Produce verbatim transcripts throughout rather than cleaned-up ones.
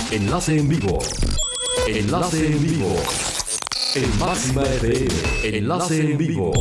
Enlace en vivo. Enlace en vivo. En Máxima F M. Enlace en vivo.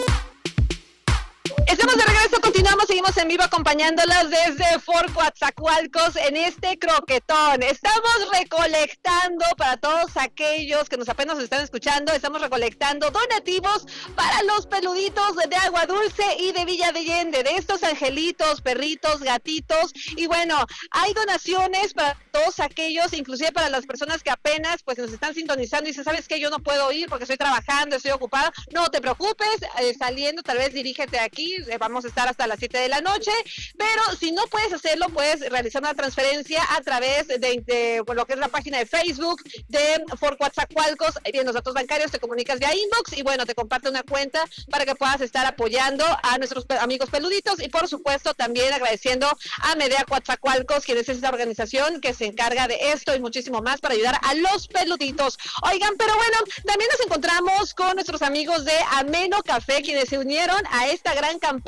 Estamos de regreso, continuamos, seguimos en vivo acompañándolas desde Fort Coatzacoalcos en este croquetón. Estamos recolectando para todos aquellos que nos apenas nos están escuchando, estamos recolectando donativos para los peluditos de Agua Dulce y de Villa de Allende, de estos angelitos, perritos, gatitos. Y bueno, hay donaciones para todos aquellos, inclusive para las personas que apenas pues nos están sintonizando y dicen, ¿sabes qué? Yo no puedo ir porque estoy trabajando, estoy ocupada. No te preocupes, eh, saliendo tal vez dirígete aquí. Vamos a estar hasta las siete de la noche, pero si no puedes hacerlo, puedes realizar una transferencia a través de, de lo que es la página de Facebook de Fort Coatzacoalcos. Bien, los datos bancarios, te comunicas vía inbox y bueno, te comparte una cuenta para que puedas estar apoyando a nuestros pe- amigos peluditos y por supuesto también agradeciendo a Medea Coatzacoalcos, quien es esa organización que se encarga de esto y muchísimo más para ayudar a los peluditos. Oigan, pero bueno, también nos encontramos con nuestros amigos de Ameno Café, quienes se unieron a esta gran campaña.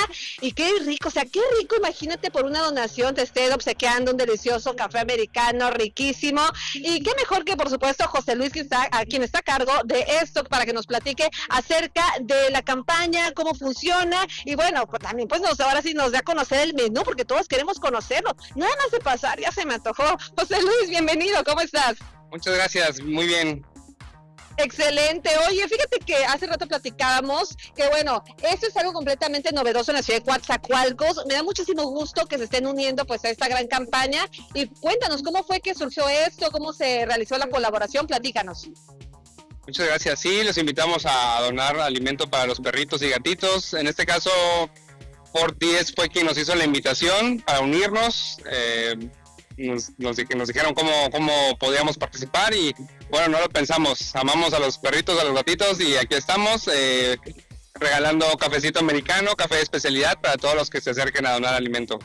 Y qué rico, o sea, qué rico, imagínate por una donación te estén obsequiando un delicioso café americano riquísimo. Y qué mejor que por supuesto José Luis, que está, a quien está a cargo de esto, para que nos platique acerca de la campaña, cómo funciona. Y bueno, pues también pues nos, ahora sí nos da a conocer el menú, porque todos queremos conocerlo. Nada más de pasar, ya se me antojó. José Luis, bienvenido, ¿cómo estás? Muchas gracias, muy bien. Excelente. Oye, fíjate que hace rato platicábamos que bueno, esto es algo completamente novedoso en la ciudad de Coatzacoalcos. Me da muchísimo gusto que se estén uniendo pues a esta gran campaña. Y cuéntanos, ¿cómo fue que surgió esto? ¿Cómo se realizó la colaboración? Platícanos. Muchas gracias. Sí, los invitamos a donar alimento para los perritos y gatitos. En este caso, Fort diez fue quien nos hizo la invitación para unirnos. Eh, Nos, nos, nos dijeron cómo, cómo podíamos participar y bueno, no lo pensamos, amamos a los perritos, a los gatitos y aquí estamos eh, regalando cafecito americano, café de especialidad para todos los que se acerquen a donar alimento.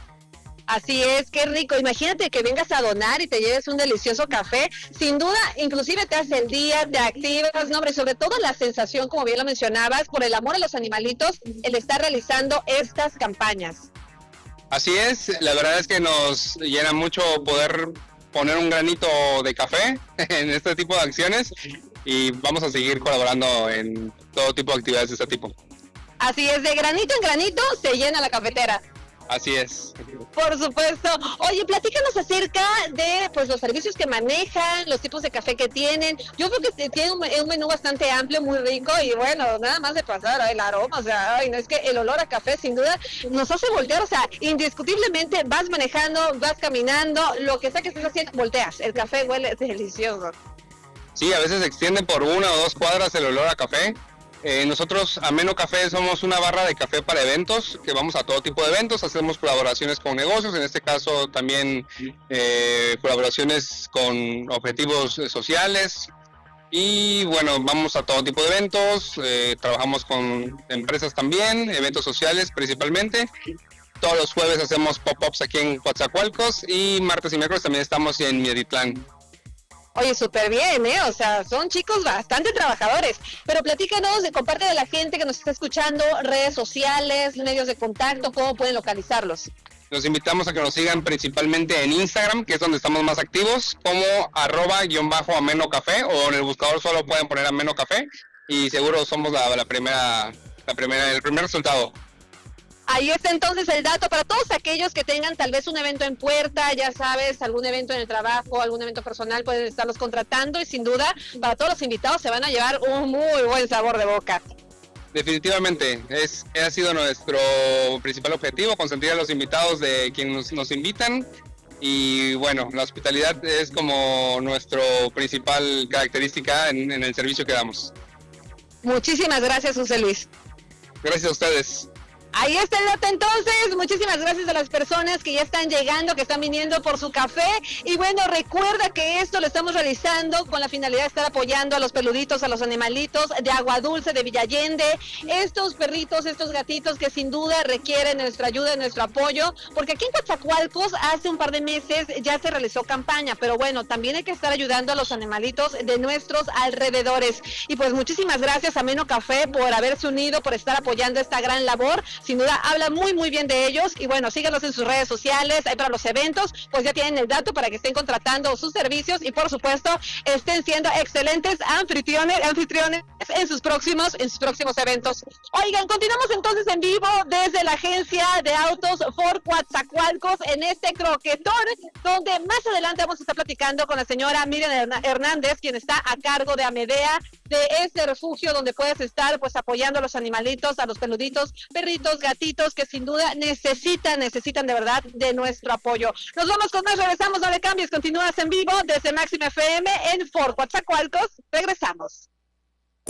Así es, qué rico. Imagínate que vengas a donar y te lleves un delicioso café. Sin duda, inclusive te hace el día, te activas, no, hombre, sobre todo la sensación, como bien lo mencionabas, por el amor a los animalitos, el estar realizando estas campañas. Así es, la verdad es que nos llena mucho poder poner un granito de café en este tipo de acciones y vamos a seguir colaborando en todo tipo de actividades de este tipo. Así es, de granito en granito se llena la cafetera. Así es. Por supuesto. Oye, platícanos acerca de pues los servicios que manejan, los tipos de café que tienen. Yo creo que tiene un, un menú bastante amplio, muy rico y bueno, nada más de pasar el aroma, o sea, ay, no es que el olor a café sin duda nos hace voltear, o sea, indiscutiblemente vas manejando, vas caminando, lo que sea que estés haciendo, volteas, el café huele delicioso. Sí, a veces se extiende por una o dos cuadras el olor a café. Eh, nosotros, Ameno Café, somos una barra de café para eventos, que vamos a todo tipo de eventos, hacemos colaboraciones con negocios, en este caso también eh, colaboraciones con objetivos eh, sociales, y bueno, vamos a todo tipo de eventos, eh, trabajamos con empresas también, eventos sociales principalmente. Todos los jueves hacemos pop-ups aquí en Coatzacoalcos, y martes y miércoles también estamos en Mietitlán. Oye, súper bien, ¿eh? O sea, son chicos bastante trabajadores. Pero platícanos, de comparte de la gente que nos está escuchando, redes sociales, medios de contacto, cómo pueden localizarlos. Los invitamos a que nos sigan principalmente en Instagram, que es donde estamos más activos, como arroba guión bajo Ameno Café, o en el buscador solo pueden poner Ameno Café, y seguro somos la, la primera, la primera, el primer resultado. Ahí está entonces el dato para todos aquellos que tengan tal vez un evento en puerta, ya sabes, algún evento en el trabajo, algún evento personal, pueden estarlos contratando y sin duda para todos los invitados se van a llevar un muy buen sabor de boca. Definitivamente, es, ha sido nuestro principal objetivo, consentir a los invitados de quienes nos, nos invitan y bueno, la hospitalidad es como nuestra principal característica en, en el servicio que damos. Muchísimas gracias, José Luis. Gracias a ustedes. Ahí está el dato entonces, muchísimas gracias a las personas que ya están llegando, que están viniendo por su café y bueno, recuerda que esto lo estamos realizando con la finalidad de estar apoyando a los peluditos, a los animalitos de Agua Dulce, de Villa Allende, estos perritos, estos gatitos que sin duda requieren nuestra ayuda, nuestro apoyo, porque aquí en Coatzacoalcos hace un par de meses ya se realizó campaña, pero bueno, también hay que estar ayudando a los animalitos de nuestros alrededores y pues muchísimas gracias a Ameno Café por haberse unido, por estar apoyando esta gran labor. sin duda habla muy muy bien de ellos y bueno, síganos en sus redes sociales, ahí para los eventos, pues ya tienen el dato para que estén contratando sus servicios y por supuesto estén siendo excelentes anfitriones, anfitriones en sus próximos, en sus próximos eventos. Oigan, continuamos entonces en vivo desde la agencia de autos Ford Coatzacoalcos en este croquetón, donde más adelante vamos a estar platicando con la señora Miriam Hernández, quien está a cargo de Amedea, de este refugio donde puedes estar pues apoyando a los animalitos, a los peluditos, perritos, gatitos, que sin duda necesitan, necesitan de verdad de nuestro apoyo. Nos vamos con más, regresamos, no le cambies, continúas en vivo desde Máxima F M en Ford Coatzacoalcos, regresamos.